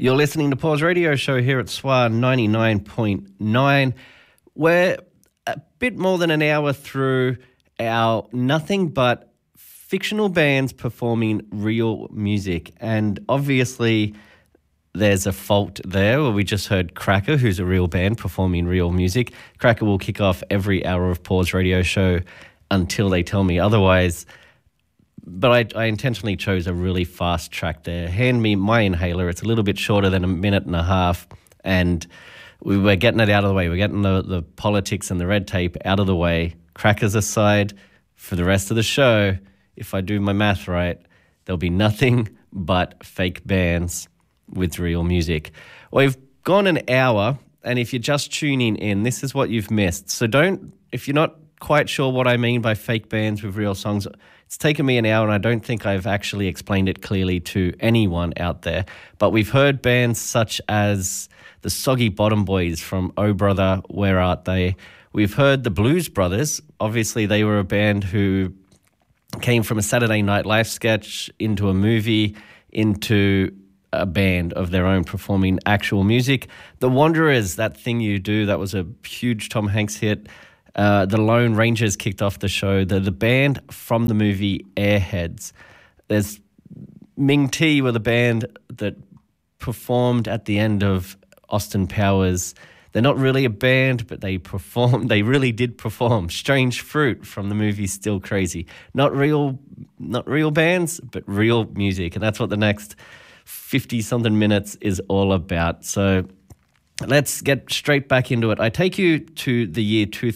You're listening to Paul's Radio Show here at SWR 99.9. We're a bit more than an hour through our nothing but fictional bands performing real music. And obviously there's a fault there where we just heard Cracker, who's a real band performing real music. Cracker will kick off every hour of Paul's Radio Show until they tell me otherwise. But I intentionally chose a really fast track there. Hand Me My Inhaler. It's a little bit shorter than a minute and a half, and we were getting it out of the way. We're getting the politics and the red tape out of the way. Crackers aside, for the rest of the show, if I do my math right, there'll be nothing but fake bands with real music. We've gone an hour, and if you're just tuning in, this is what you've missed. So if you're not quite sure what I mean by fake bands with real songs, it's taken me an hour and I don't think I've actually explained it clearly to anyone out there. But we've heard bands such as the Soggy Bottom Boys from Oh Brother, Where Art They? We've heard the Blues Brothers. Obviously, they were a band who came from a Saturday Night Live sketch into a movie, into a band of their own performing actual music. The Wanderers, That Thing You Do, that was a huge Tom Hanks hit. The Lone Rangers kicked off the show. The band from the movie Airheads. There's Ming T were the band that performed at the end of Austin Powers. They're not really a band, but they performed. They really did perform. Strange Fruit from the movie Still Crazy. Not real bands, but real music, and that's what the next 50-something minutes is all about. So let's get straight back into it. I take you to the year 2000.